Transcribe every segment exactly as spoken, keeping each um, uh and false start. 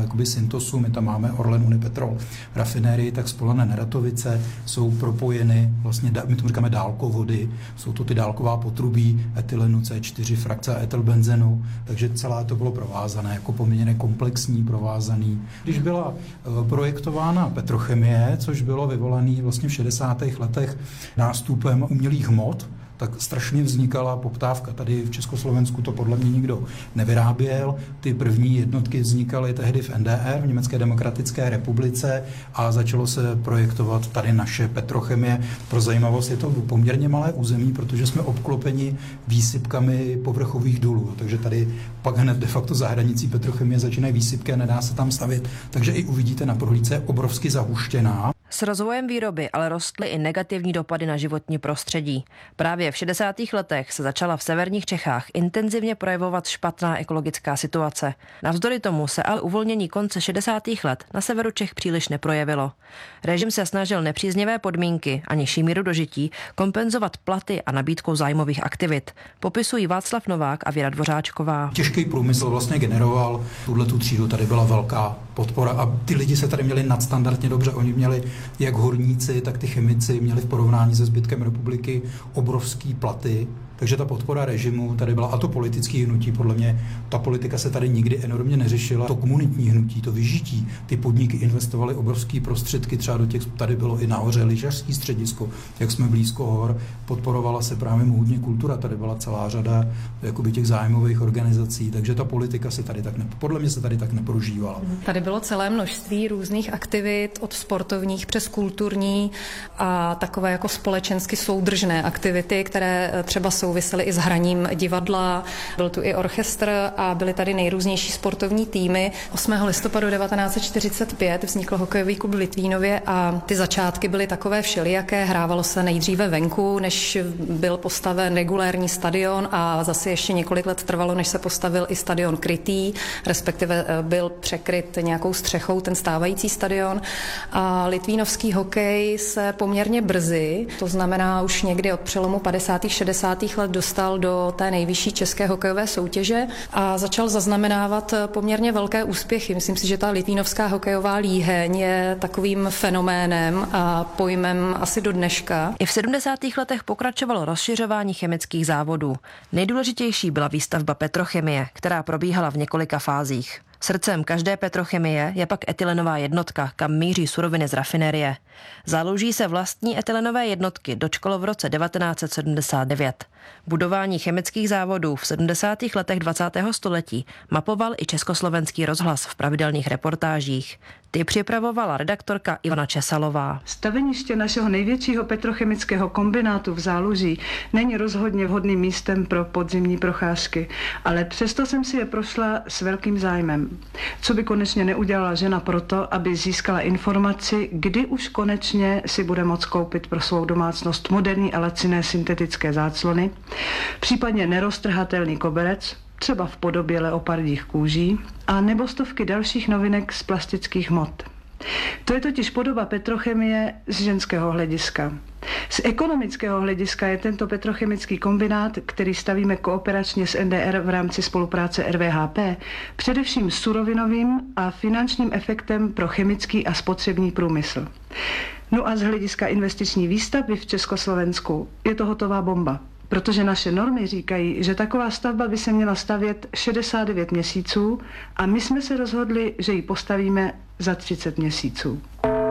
jakoby syntosu, my tam máme Orlen Unipetrol rafinérii, tak Spolané Neratovice jsou propojeny, vlastně my tomu říkáme dálkovody, jsou to ty dálková potrubí etylenu C čtyři, frakce etylbenzenu, takže celé to bylo provázané, jako poměrně komplexní, provázaný. Když byla projektována petrochemie, což bylo vyvolané vlastně v šedesátých letech nástupem umělých hmot, tak strašně vznikala poptávka. Tady v Československu to podle mě nikdo nevyráběl. Ty první jednotky vznikaly tehdy v N D R, v Německé demokratické republice, a začalo se projektovat tady naše petrochemie. Pro zajímavost je to poměrně malé území, protože jsme obklopeni výsypkami povrchových dolů. Takže tady pak hned de facto za hranicí petrochemie začínají výsypky a nedá se tam stavit. Takže i uvidíte na prohlídce, je obrovsky zahuštěná. S rozvojem výroby ale rostly i negativní dopady na životní prostředí. Právě v šedesátých letech se začala v severních Čechách intenzivně projevovat špatná ekologická situace. Navzdory tomu se ale uvolnění konce šedesátých let na severu Čech příliš neprojevilo. Režim se snažil nepříznivé podmínky a nižší míru dožití kompenzovat platy a nabídkou zájmových aktivit. Popisují Václav Novák a Věra Dvořáčková. Těžký průmysl vlastně generoval tuhletu třídu, tady byla velká podpora a ty lidi se tady měli nadstandardně dobře. Oni měli jak horníci, tak ty chemici měli v porovnání se zbytkem republiky obrovský platy. Takže ta podpora režimu tady byla, a to politické hnutí, podle mě ta politika se tady nikdy enormně neřešila. To komunitní hnutí, to vyžití, ty podniky investovaly obrovské prostředky, třeba do těch, tady bylo i nahoře lyžařský středisko, jak jsme blízko hor, podporovala se právě módní kultura, tady byla celá řada jakoby těch zájmových organizací, takže ta politika se tady tak, ne, podle mě se tady tak neprožívala. Tady bylo celé množství různých aktivit, od sportovních přes kulturní a takové jako společensky soudržné aktivity, které třeba jsou souvisely i s hraním divadla, byl tu i orchestr a byly tady nejrůznější sportovní týmy. osmého listopadu devatenáct set čtyřicet pět vznikl hokejový klub v Litvínově a ty začátky byly takové všelijaké. Hrávalo se nejdříve venku, než byl postaven regulérní stadion a zase ještě několik let trvalo, než se postavil i stadion krytý, respektive byl překryt nějakou střechou ten stávající stadion. A litvínovský hokej se poměrně brzy, to znamená už někdy od přelomu padesátých šedesátých let dostal do té nejvyšší české hokejové soutěže a začal zaznamenávat poměrně velké úspěchy. Myslím si, že ta litvínovská hokejová líheň je takovým fenoménem a pojmem asi do dneška. I v sedmdesátých letech pokračovalo rozšiřování chemických závodů. Nejdůležitější byla výstavba petrochemie, která probíhala v několika fázích. Srdcem každé petrochemie je pak etylenová jednotka, kam míří suroviny z rafinérie. Záloží se vlastní etylenové jednotky dočkalo v roce devatenáct set sedmdesát devět. Budování chemických závodů v sedmdesátých letech dvacátého století mapoval i Československý rozhlas v pravidelných reportážích. Ty připravovala redaktorka Ivana Česalová. Staveniště našeho největšího petrochemického kombinátu v Záluží není rozhodně vhodným místem pro podzimní procházky, ale přesto jsem si je prošla s velkým zájmem. Co by konečně neudělala žena proto, aby získala informaci, kdy už konečně si bude moct koupit pro svou domácnost moderní a laciné syntetické záclony, případně neroztrhatelný koberec, třeba v podobě leopardích kůží, a nebo stovky dalších novinek z plastických hmot. To je totiž podoba petrochemie z ženského hlediska. Z ekonomického hlediska je tento petrochemický kombinát, který stavíme kooperačně s N D R v rámci spolupráce R V H P, především surovinovým a finančním efektem pro chemický a spotřební průmysl. No a z hlediska investiční výstavby v Československu je to hotová bomba. Protože naše normy říkají, že taková stavba by se měla stavět šedesát devět měsíců a my jsme se rozhodli, že ji postavíme za třicet měsíců.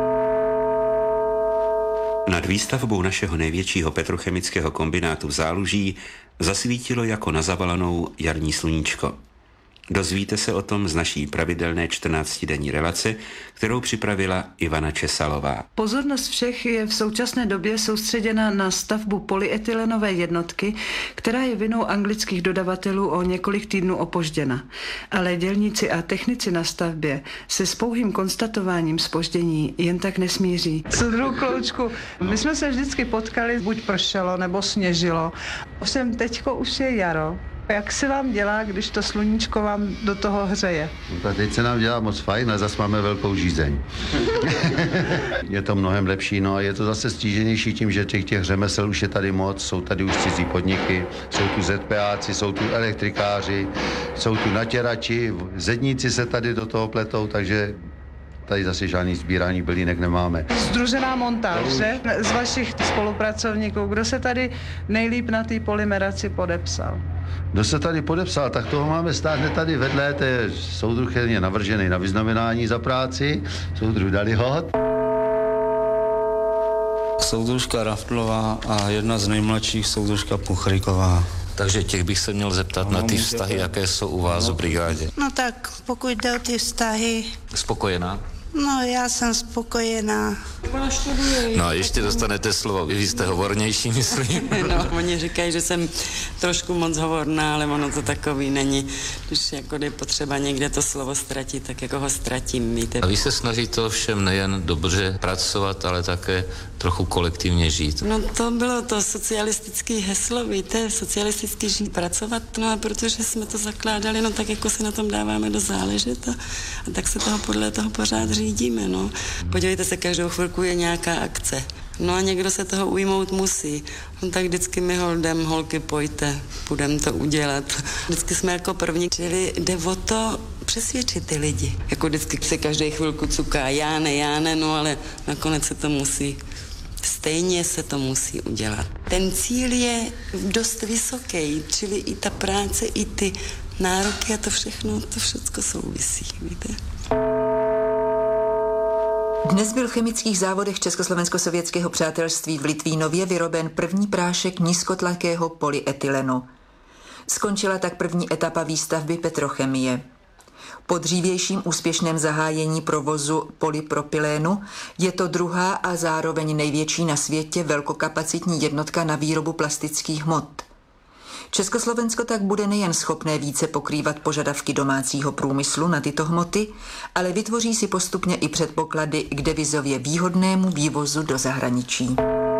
Nad výstavbou našeho největšího petrochemického kombinátu v Záluží zasvítilo jako na zavalanou jarní sluníčko. Dozvíte se o tom z naší pravidelné čtrnáctidenní relace, kterou připravila Ivana Česalová. Pozornost všech je v současné době soustředěna na stavbu polyetylenové jednotky, která je vinou anglických dodavatelů o několik týdnů opožděna. Ale dělníci a technici na stavbě se s pouhým konstatováním zpoždění jen tak nesmíří. Soudruhu Kloučku, my jsme se vždycky potkali, buď pršelo nebo sněžilo. Ovšem teďko už je jaro. Jak se vám dělá, když to sluníčko vám do toho hřeje? No tak teď se nám dělá moc fajn, ale zase máme velkou žízeň. Je to mnohem lepší, no a je to zase stíženější tím, že těch, těch řemesel už je tady moc, jsou tady už cizí podniky, jsou tu ZPáci, jsou tu elektrikáři, jsou tu natěrači, zedníci se tady do toho pletou, takže tady zase žádný sbírání bylínek nemáme. Združená montáž, že? Z vašich spolupracovníků, kdo se tady nejlíp na té polymeraci podepsal? Kdo se tady podepsal, tak toho máme stát hned tady vedle, to je soudruh je navržený na vyznamenání za práci, soudruh Dalihot. Soudružka Raftlová a jedna z nejmladších soudružka Puchryková. Takže těch bych se měl zeptat na ty vztahy, jaké jsou u vás v brigádě. No tak pokud jde o ty vztahy... Spokojená? No já jsem spokojená. No a ještě dostanete slovo, vy jste hovornější, myslím. No, oni říkají, že jsem trošku moc hovorná, ale ono to takový není. Když jako je potřeba někde to slovo ztratit, tak jako ho ztratím, víte. A vy se snažíte ovšem nejen dobře pracovat, ale také trochu kolektivně žít. No to bylo to socialistické heslo, víte, socialisticky žít, pracovat, no a protože jsme to zakládali, no tak jako si na tom dáváme do záležet a, a tak se toho podle toho pořád řídíme, no. Podívejte se, každou chvilku je nějaká akce. No a někdo se toho ujmout musí. No tak vždycky mi holdem, holky, pojďte, půjdem to udělat. Vždycky jsme jako první, čili jde o to přesvědčit ty lidi. Jako vždycky se každý chvilku cuká, já ne, já ne, no ale nakonec se to musí. Stejně se to musí udělat. Ten cíl je dost vysoký, čili i ta práce, i ty nároky a to všechno, to všechno souvisí, víte. Dnes byl v chemických závodech Československo-sovětského přátelství v Litvínově vyroben první prášek nízkotlakého polyetylenu. Skončila tak první etapa výstavby petrochemie. Po dřívějším úspěšném zahájení provozu polypropylénu je to druhá a zároveň největší na světě velkokapacitní jednotka na výrobu plastických hmot. Československo tak bude nejen schopné více pokrývat požadavky domácího průmyslu na tyto hmoty, ale vytvoří si postupně i předpoklady k devizově výhodnému vývozu do zahraničí.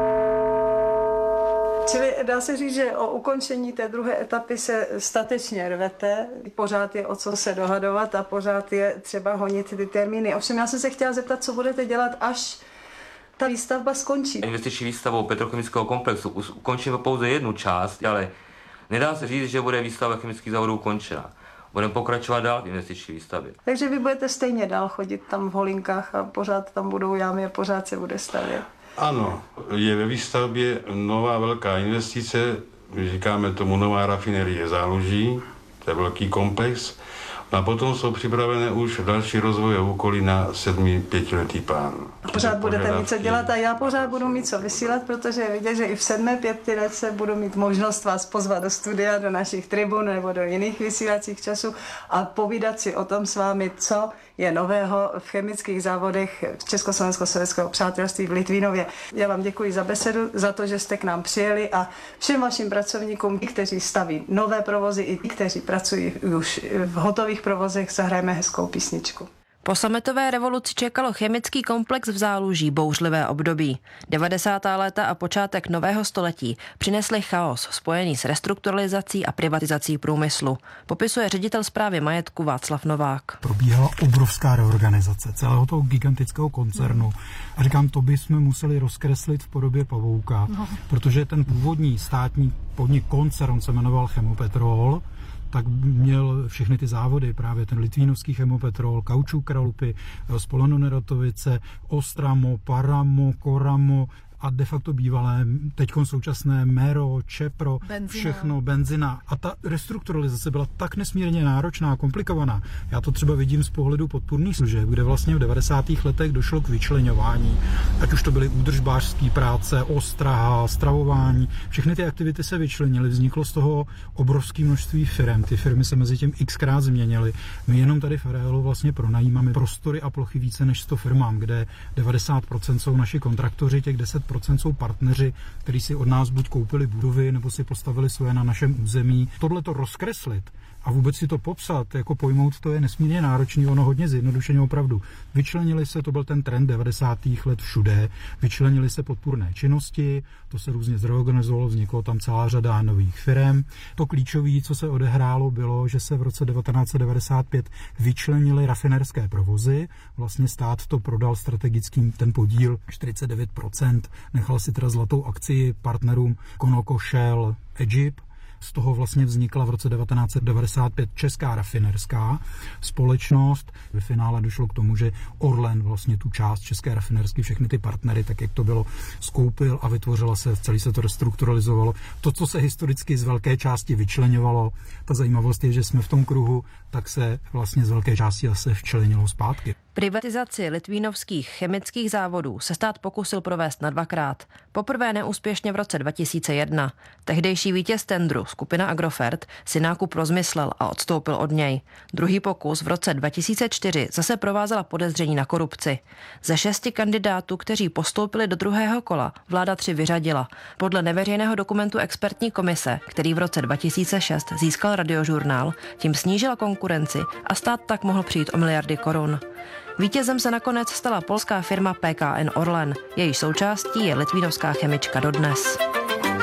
Čili dá se říct, že o ukončení té druhé etapy se statečně rvete, pořád je o co se dohadovat a pořád je třeba honit ty termíny. Ovšem já jsem se chtěla zeptat, co budete dělat, až ta výstavba skončí. Investiční výstavou petrochemického komplexu ukončíme pouze jednu část, ale nedá se říct, že bude výstava chemických závodů ukončena. Budeme pokračovat dál v investiční výstavě. Takže vy budete stejně dál chodit tam v holinkách a pořád tam budou jámy a pořád se bude stavět. Ano, je ve výstavbě nová velká investice, říkáme tomu nová rafinerie Záluží, to je velký komplex. A potom jsou připravené už další rozvojové úkoly na sedmi pětiletý plán. A pořád budete mít co dělat a já pořád budu mít co vysílat, protože je vidět, že i v sedmé pětiletce budu mít možnost vás pozvat do studia, do našich tribun nebo do jiných vysílacích časů a povídat si o tom s vámi, co je nového v chemických závodech Československo-sovětského přátelství v Litvínově. Já vám děkuji za besedu, za to, že jste k nám přijeli a všem vašim pracovníkům, kteří staví nové provozy i kteří pracují už v hotových provozech, zahrajeme hezkou písničku. Po sametové revoluci čekalo chemický komplex v Záluží bouřlivé období. devadesátá léta a počátek nového století přinesly chaos spojený s restrukturalizací a privatizací průmyslu. Popisuje ředitel správy majetku Václav Novák. Probíhala obrovská reorganizace celého toho gigantického koncernu. A říkám, to bychom museli rozkreslit v podobě pavouka, no. Protože ten původní státní podnik koncern se jmenoval Chemopetrol, tak měl všechny ty závody, právě ten litvínovský Chemopetrol, Kaučuk Kralupy, Spolano Neratovice, Ostramo, Paramo, Koramo a de facto bývalé, teďkon současné Mero, Čepro, benzina. Všechno, benzina. A ta restrukturalizace byla tak nesmírně náročná a komplikovaná. Já to třeba vidím z pohledu podpůrných služeb, kde vlastně v devadesátých letech došlo k vyčleňování. Ať už to byly údržbářské práce, ostraha, stravování. Všechny ty aktivity se vyčlenily, vzniklo z toho obrovské množství firem. Ty firmy se mezi tím xkrát změnily. My jenom tady v areálu vlastně pronajímáme prostory a plochy více než sto firmám, kde devadesát procent jsou naši kontraktoři, těch deset procent jsou partneři, kteří si od nás buď koupili budovy, nebo si postavili svoje na našem území. Tohle to rozkreslit A vůbec si to popsat, jako pojmout, to je nesmírně náročný, ono hodně zjednodušeně opravdu. Vyčlenili se, to byl ten trend devadesátých let všude, vyčlenili se podpůrné činnosti, to se různě zreorganizovalo, vzniklo tam celá řada nových firem. To klíčové, co se odehrálo, bylo, že se v roce devatenáct set devadesát pět vyčlenili rafinerské provozy, vlastně stát to prodal strategickým ten podíl čtyřicet devět procent, nechal si teda zlatou akcii partnerům Conoco, Shell, Egypt. Z toho vlastně vznikla v roce devatenáct set devadesát pět Česká rafinerská společnost. Ve finále došlo k tomu, že Orlen vlastně tu část České rafinersky, všechny ty partnery, tak jak to bylo, skoupil a vytvořila se, celý se to restrukturalizovalo. To, co se historicky z velké části vyčleňovalo, ta zajímavost je, že jsme v tom kruhu, tak se vlastně z velké části zase včlenilo zpátky. Privatizaci litvínovských chemických závodů se stát pokusil provést na dvakrát. Poprvé neúspěšně v roce dva tisíce jedna. Tehdejší vítěz tendru, skupina Agrofert, si nákup rozmyslel a odstoupil od něj. Druhý pokus v roce dva tisíce čtyři zase provázela podezření na korupci. Ze šesti kandidátů, kteří postoupili do druhého kola, vláda tři vyřadila. Podle neveřejného dokumentu expertní komise, který v roce dva tisíce šest získal Radiožurnál, tím snížila konkurenci a stát tak mohl přijít o miliardy korun. Vítězem se nakonec stala polská firma P K N Orlen, jejíž součástí je litvínovská chemička dodnes.